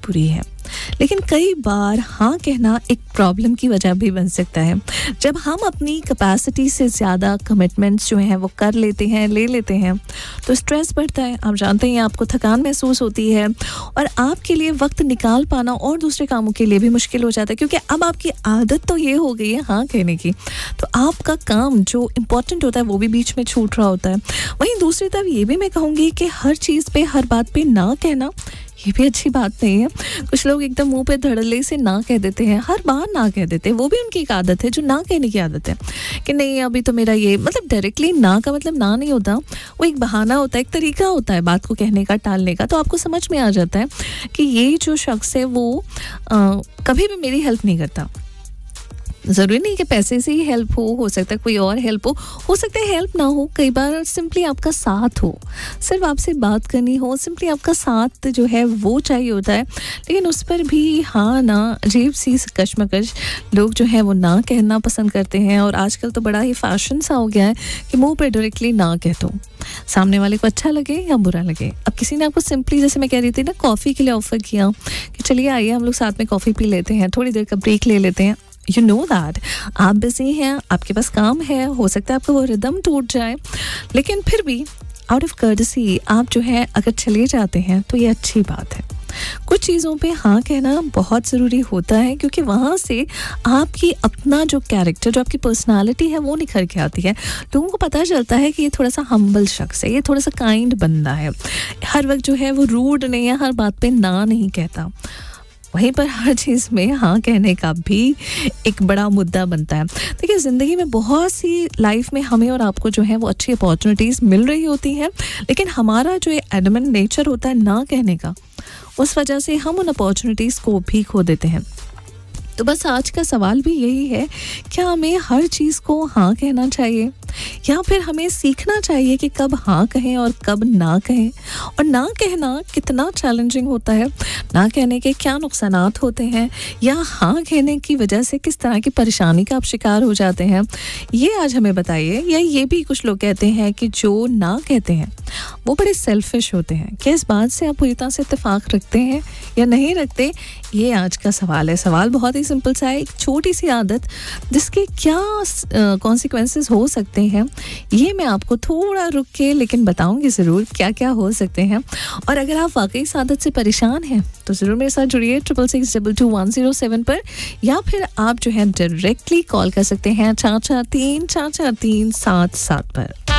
बुरी है, लेकिन कई बार हाँ कहना एक प्रॉब्लम की वजह भी बन सकता है। जब हम अपनी कैपेसिटी से ज़्यादा कमिटमेंट्स जो हैं वो कर लेते हैं, ले लेते हैं, तो स्ट्रेस बढ़ता है। आप जानते हैं, आपको थकान महसूस होती है और आपके लिए वक्त निकाल पाना और दूसरे कामों के लिए भी मुश्किल हो जाता है, क्योंकि अब आपकी आदत तो ये हो गई है हाँ कहने की, तो आपका काम जो इम्पोर्टेंट होता है वो भी बीच में छूट रहा होता है। वहीं दूसरी तरफ ये भी मैं कहूँगी कि हर चीज़ पे, हर बात पे ना कहना ये भी अच्छी बात नहीं है। कुछ लोग एकदम मुंह पे धड़ल्ले से ना कह देते हैं, हर बार ना कह देते हैं। वो भी उनकी एक आदत है, जो ना कहने की आदत है कि नहीं अभी तो मेरा ये, मतलब डायरेक्टली ना का मतलब ना नहीं होता, वो एक बहाना होता है, एक तरीका होता है बात को कहने का, टालने का। तो आपको समझ में आ जाता है कि ये जो शख्स है वो कभी भी मेरी हेल्प नहीं करता। ज़रूरी नहीं कि पैसे से ही हेल्प हो सकता है कोई और हेल्प हो सकता है हेल्प ना हो, कई बार सिंपली आपका साथ हो, सिर्फ आपसे बात करनी हो, सिंपली आपका साथ जो है वो चाहिए होता है। लेकिन उस पर भी हाँ ना अजीब सी कशमकश, लोग जो है वो ना कहना पसंद करते हैं। और आजकल तो बड़ा ही फैशन सा हो गया है कि मुंह पे डायरेक्टली ना कह दो, सामने वाले को अच्छा लगे या बुरा लगे। अब किसी ने आपको सिंपली, जैसे मैं कह रही थी ना, कॉफ़ी के लिए ऑफ़र किया कि चलिए आइए हम लोग साथ में कॉफ़ी पी लेते हैं, थोड़ी देर का ब्रेक ले लेते हैं। You know that आप बिजी हैं, आपके पास काम है, हो सकता है आपका वो रिदम टूट जाए, लेकिन फिर भी आउट ऑफ कर्टसी आप जो है अगर चले जाते हैं तो ये अच्छी बात है। कुछ चीज़ों पे हाँ कहना बहुत ज़रूरी होता है, क्योंकि वहाँ से आपकी अपना जो कैरेक्टर, जो आपकी पर्सनालिटी है वो निखर के आती है। लोगों को पता चलता है कि ये थोड़ा सा हम्बल शख्स है, ये थोड़ा सा काइंड बंदा है, हर वक्त जो है वो रूड नहीं है, हर बात पे ना नहीं कहता। वहीं पर हर चीज़ में हाँ कहने का भी एक बड़ा मुद्दा बनता है। देखिए, ज़िंदगी में बहुत सी लाइफ में हमें और आपको जो है वो अच्छी अपॉर्चुनिटीज़ मिल रही होती हैं, लेकिन हमारा जो एडमेंट नेचर होता है ना कहने का, उस वजह से हम उन अपॉर्चुनिटीज़ को भी खो देते हैं। तो बस आज का सवाल भी यही है, क्या हमें हर चीज़ को हाँ कहना चाहिए, या फिर हमें सीखना चाहिए कि कब हाँ कहें और कब ना कहें। और ना कहना कितना चैलेंजिंग होता है, ना कहने के क्या नुकसानात होते हैं, या हाँ कहने की वजह से किस तरह की परेशानी का आप शिकार हो जाते हैं, ये आज हमें बताइए। या ये भी कुछ लोग कहते हैं कि जो ना कहते हैं वो बड़े सेल्फिश होते हैं। क्या इस बात से आप पूरी तरह से इत्तेफाक रखते हैं या नहीं रखते, ये आज का सवाल है। सवाल बहुत ही सिंपल सा है, एक छोटी सी आदत जिसके क्या कॉन्सिक्वेंसेस हो सकते हैं, ये मैं आपको थोड़ा रुक के लेकिन बताऊंगी ज़रूर क्या क्या हो सकते हैं। और अगर आप वाकई इस आदत से परेशान हैं तो ज़रूर मेरे साथ जुड़िए 66622107 पर, या फिर आप जो है डायरेक्टली कॉल कर सकते हैं 443-443-77 पर।